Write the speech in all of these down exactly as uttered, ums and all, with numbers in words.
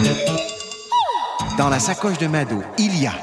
Dans la sacoche de Mado, il y a...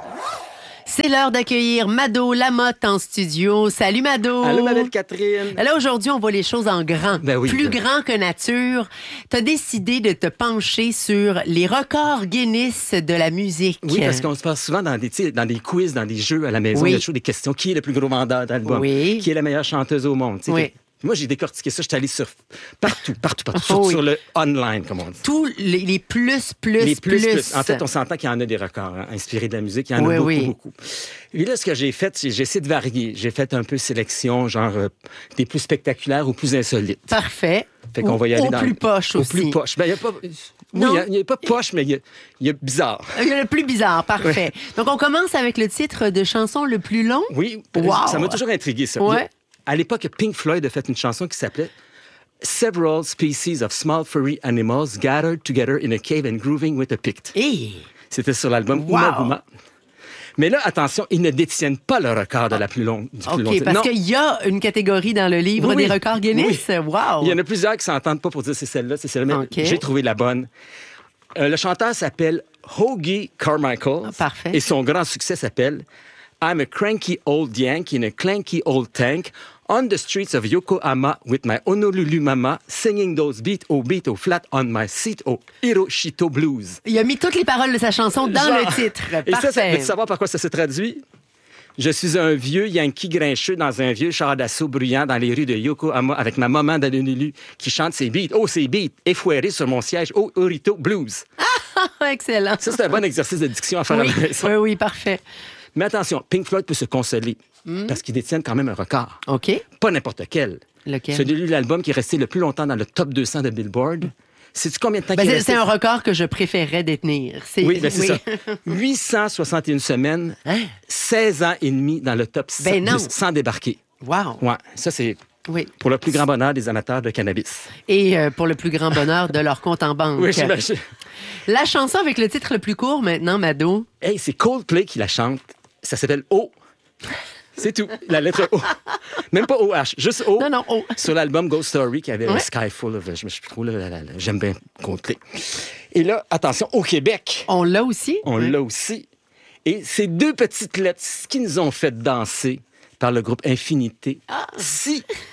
C'est l'heure d'accueillir Mado Lamotte en studio. Salut Mado! Allô, ma belle Catherine! Là, aujourd'hui, on voit les choses en grand. Ben oui, Plus ben... grand que nature. Tu as décidé de te pencher sur les records Guinness de la musique. Oui, parce qu'on se passe souvent dans des, dans des quiz, dans des jeux à la maison. Oui. Il y a toujours des questions. Qui est le plus gros vendeur d'albums? Oui. Qui est la meilleure chanteuse au monde? Oui. Fait... Moi, j'ai décortiqué ça. Je suis allé sur partout, partout, partout. Sur, Oh oui. sur le online, comme on dit. Tous les, les plus, plus, Les plus, plus. plus. En fait, on s'entend qu'il y en a des records hein, inspirés de la musique. Il y en Oui, a beaucoup, oui. beaucoup. Et là, ce que j'ai fait, c'est j'ai essayé de varier. J'ai fait un peu sélection, genre euh, des plus spectaculaires ou plus insolites. Parfait. Fait qu'on Au- va y aller au dans... plus poche Au aussi. plus poche. Ben, il y a pas... Oui, Non. il n'y a, a pas poche, mais il y a, il y a bizarre. Il y a le plus bizarre, parfait. Donc, on commence avec le titre de chanson le plus long. Oui, Wow. ça m'a toujours intrigué, ça. Ouais. À l'époque, Pink Floyd a fait une chanson qui s'appelait Several species of small furry animals gathered together in a cave and grooving with a pict. Et... C'était sur l'album Wow. Uma Buma. Mais là, attention, ils ne détiennent pas le record de la plus longue, du plus long OK, titre. parce Non. qu'il y a une catégorie dans le livre Oui, des oui. records Guinness. Wow! Il y en a plusieurs qui s'entendent pas pour dire c'est celle-là, c'est celle-là, mais OK. j'ai trouvé la bonne. Euh, le chanteur s'appelle Hoagy Carmichael. Ah, parfait. Et son grand succès s'appelle I'm a cranky old Yank in a clanky old tank on the streets of Yokohama with my Honolulu mama singing those beat oh beat oh flat on my seat oh Hiroshito blues. Il a mis toutes les paroles de sa chanson dans Genre. le titre. Et ça, ça Parfait. veux-tu savoir par quoi ça se traduit? Je suis un vieux Yankee grincheux dans un vieux char d'assaut bruyant dans les rues de Yokohama avec ma maman d'Honolulu qui chante ses beats. Oh, ses beats, effoirés sur mon siège. Oh, Hiroshito blues. Excellent. Ça, c'est un bon exercice de diction à faire Oui, à la maison. oui, oui, parfait. Mais attention, Pink Floyd peut se consoler parce qu'ils détiennent quand même un record. OK. Pas n'importe quel. Lequel? Celui de l'album qui est resté le plus longtemps dans le top deux cents de Billboard. Sais-tu combien de temps Ben, qu'il est c'est, resté? c'est un record que je préférerais détenir. C'est, Oui, ben c'est ça. huit cent soixante et une semaines, Hein? seize ans et demi dans le top Ben non. cent sans débarquer. Wow. Ouais, ça c'est Oui. pour le plus grand bonheur des amateurs de cannabis. Et euh, pour le plus grand bonheur de leur compte en banque. Oui, j'imagine. La chanson avec le titre le plus court maintenant, Mado. Hey, c'est Coldplay qui la chante. Ça s'appelle O. C'est tout. La lettre O. Même pas O H, juste O. Non, non, O. Sur l'album Ghost Story qui avait Ouais. un Sky Full of... Je me suis trop... Là, là, là, là, j'aime bien Coldplay. Et là, attention, au Québec, On l'a aussi? on Oui. l'a aussi. Et ces deux petites lettres qui nous ont fait danser par le groupe Infinité. Si